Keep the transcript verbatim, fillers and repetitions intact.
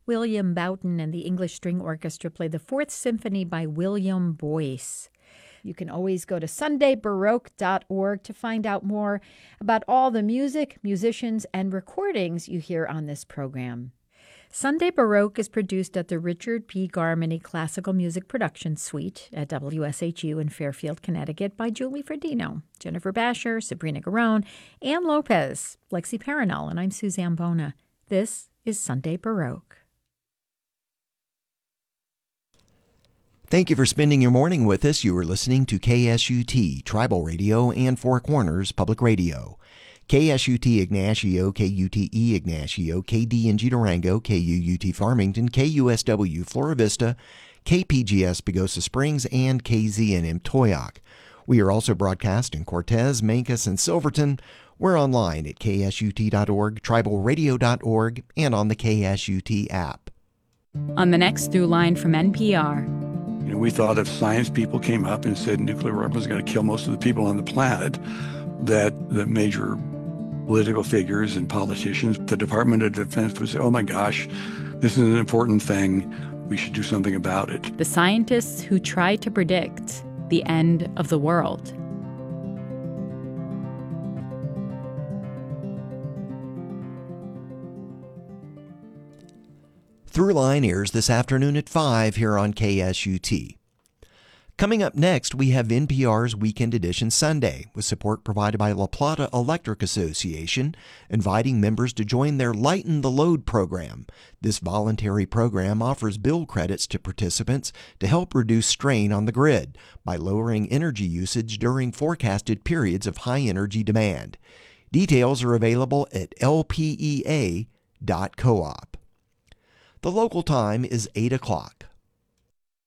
William Boughton and the English String Orchestra play the Fourth Symphony by William Boyce. You can always go to sunday baroque dot org to find out more about all the music, musicians, and recordings you hear on this program. Sunday Baroque is produced at the Richard P. Garmany Classical Music Production Suite at W S H U in Fairfield, Connecticut by Julie Fredino, Jennifer Basher, Sabrina Garone, Ann Lopez, Lexi Paranel, and I'm Suzanne Bona. This is Sunday Baroque. Thank you for spending your morning with us. You are listening to K S U T, Tribal Radio, and Four Corners Public Radio. K S U T Ignacio, K U T E Ignacio, K D N G Durango, K U U T Farmington, K U S W Flora Vista, K P G S Pagosa Springs, and K Z N M Toyock. We are also broadcast in Cortez, Mancos, and Silverton. We're online at K S U T dot org, tribal radio dot org, and on the K S U T app. On the next Through Line from N P R. You know, we thought if science people came up and said nuclear weapons are going to kill most of the people on the planet, that the major political figures and politicians, the Department of Defense would say, oh my gosh, this is an important thing. We should do something about it. The scientists who tried to predict the end of the world. Throughline airs this afternoon at five here on K S U T. Coming up next, we have N P R's Weekend Edition Sunday, with support provided by La Plata Electric Association, inviting members to join their Lighten the Load program. This voluntary program offers bill credits to participants to help reduce strain on the grid by lowering energy usage during forecasted periods of high energy demand. Details are available at L P E A dot coop. The local time is eight o'clock.